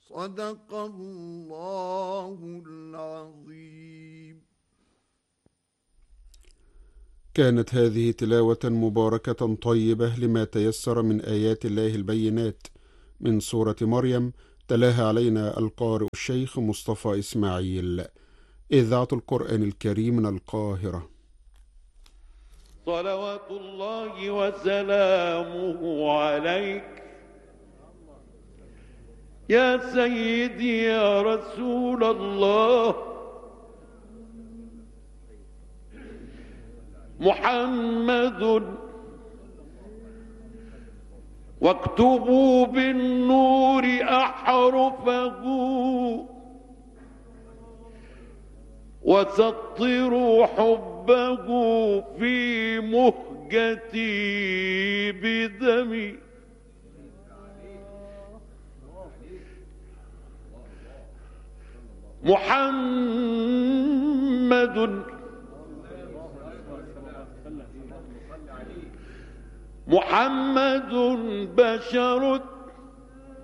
صدق الله العظيم. كانت هذه تلاوة مباركة طيبة لما تيسر من آيات الله البينات من سورة مريم، تلاها علينا القارئ الشيخ مصطفى إسماعيل، إذاعة القرآن الكريم من القاهرة. صلوات الله وسلامه عليك يا سيدي يا رسول الله. محمد واكتبوا بالنور أحرفه وسطروا حبه في مهجتي بدمي. محمد بشر